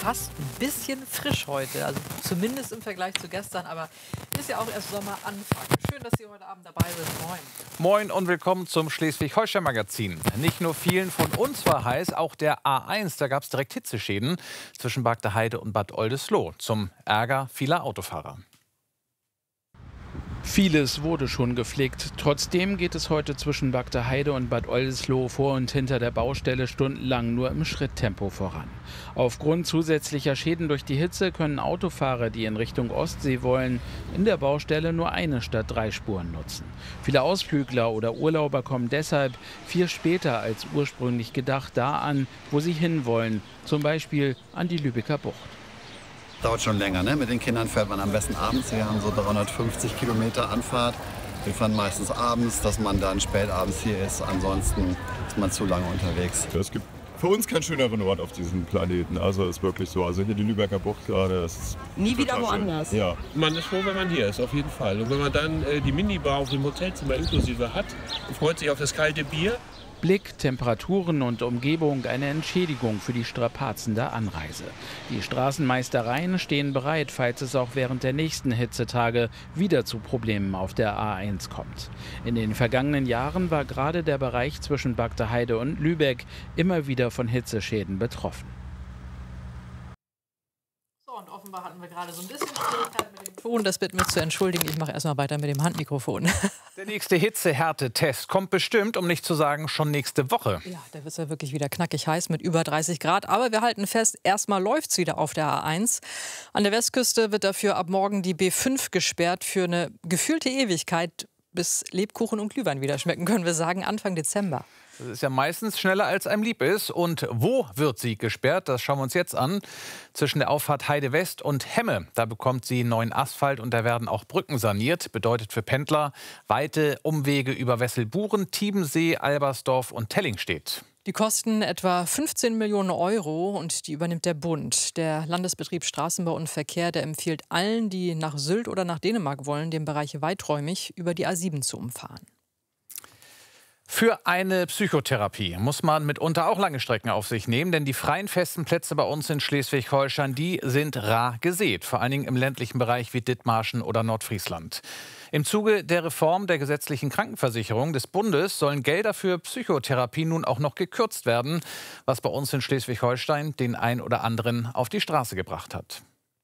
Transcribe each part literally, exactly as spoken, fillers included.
fast ein bisschen frisch heute. Also zumindest im Vergleich zu gestern. Aber ist ja auch erst Sommeranfang. Schön, dass Sie heute Abend dabei sind. Moin. Moin und willkommen zum Schleswig-Holstein-Magazin. Nicht nur vielen von uns war heiß, auch der A eins. Da gab es direkt Hitzeschäden zwischen Bagde-Heide und Bad Oldesloe. Zum Ärger vieler Autofahrer. Vieles wurde schon gepflegt. Trotzdem geht es heute zwischen Bagde-Heide und Bad Oldesloe vor und hinter der Baustelle stundenlang nur im Schritttempo voran. Aufgrund zusätzlicher Schäden durch die Hitze können Autofahrer, die in Richtung Ostsee wollen, in der Baustelle nur eine statt drei Spuren nutzen. Viele Ausflügler oder Urlauber kommen deshalb viel später als ursprünglich gedacht da an, wo sie hinwollen, zum Beispiel an die Lübecker Bucht. Dauert schon länger, ne? Mit den Kindern fährt man am besten abends. Wir haben so dreihundertfünfzig Kilometer Anfahrt. Wir fahren meistens abends, dass man dann spät abends hier ist. Ansonsten ist man zu lange unterwegs. Es gibt für uns keinen schöneren Ort auf diesem Planeten. Also ist wirklich so. Also hier die Lübecker Bucht gerade. Das ist nie wieder woanders. Ja. Man ist froh, wenn man hier ist, auf jeden Fall. Und wenn man dann äh, die Minibar auf dem Hotelzimmer inklusive hat, freut sich auf das kalte Bier. Blick, Temperaturen und Umgebung eine Entschädigung für die Strapazen der Anreise. Die Straßenmeistereien stehen bereit, falls es auch während der nächsten Hitzetage wieder zu Problemen auf der A eins kommt. In den vergangenen Jahren war gerade der Bereich zwischen Bagde-Heide und Lübeck immer wieder von Hitzeschäden betroffen. Und offenbar hatten wir gerade so ein bisschen Schwierigkeiten mit dem Ton. Das bitten wir zu entschuldigen. Ich mache erstmal weiter mit dem Handmikrofon. Der nächste Hitzehärtetest kommt bestimmt, um nicht zu sagen, schon nächste Woche. Ja, da wird es ja wirklich wieder knackig heiß mit über dreißig Grad. Aber wir halten fest, erstmal läuft es wieder auf der A eins. An der Westküste wird dafür ab morgen die B fünf gesperrt für eine gefühlte Ewigkeit, bis Lebkuchen und Glühwein wieder schmecken, können wir sagen, Anfang Dezember. Das ist ja meistens schneller, als einem lieb ist. Und wo wird sie gesperrt? Das schauen wir uns jetzt an. Zwischen der Auffahrt Heide West und Hemme. Da bekommt sie neuen Asphalt und da werden auch Brücken saniert. Bedeutet für Pendler weite Umwege über Wesselburen, Tiebensee, Albersdorf und Tellingstedt. Die kosten etwa fünfzehn Millionen Euro und die übernimmt der Bund. Der Landesbetrieb Straßenbau und Verkehr, der empfiehlt allen, die nach Sylt oder nach Dänemark wollen, den Bereich weiträumig über die A sieben zu umfahren. Für eine Psychotherapie muss man mitunter auch lange Strecken auf sich nehmen, denn die freien festen Plätze bei uns in Schleswig-Holstein, die sind rar gesät, vor allen Dingen im ländlichen Bereich wie Dithmarschen oder Nordfriesland. Im Zuge der Reform der gesetzlichen Krankenversicherung des Bundes sollen Gelder für Psychotherapie nun auch noch gekürzt werden, was bei uns in Schleswig-Holstein den ein oder anderen auf die Straße gebracht hat.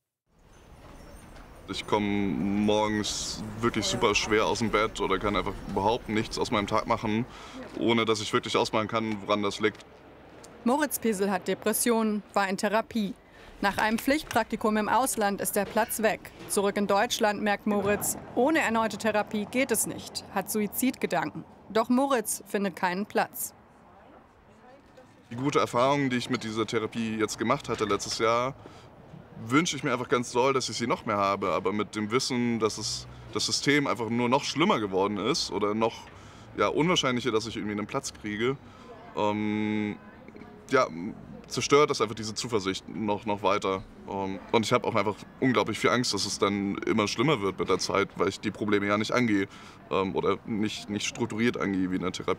Ich komme morgens wirklich super schwer aus dem Bett oder kann einfach überhaupt nichts aus meinem Tag machen, ohne dass ich wirklich ausmalen kann, woran das liegt. Moritz Pesel hat Depressionen, war in Therapie. Nach einem Pflichtpraktikum im Ausland ist der Platz weg. Zurück in Deutschland merkt Moritz, ohne erneute Therapie geht es nicht, hat Suizidgedanken. Doch Moritz findet keinen Platz. Die gute Erfahrung, die ich mit dieser Therapie jetzt gemacht hatte letztes Jahr, wünsche ich mir einfach ganz doll, dass ich sie noch mehr habe. Aber mit dem Wissen, dass es, das System einfach nur noch schlimmer geworden ist oder noch ja, unwahrscheinlicher, dass ich irgendwie einen Platz kriege, ähm, ja, zerstört das einfach diese Zuversicht noch, noch weiter. Ähm, und ich habe auch einfach unglaublich viel Angst, dass es dann immer schlimmer wird mit der Zeit, weil ich die Probleme ja nicht angehe ähm, oder nicht, nicht strukturiert angehe wie in der Therapie.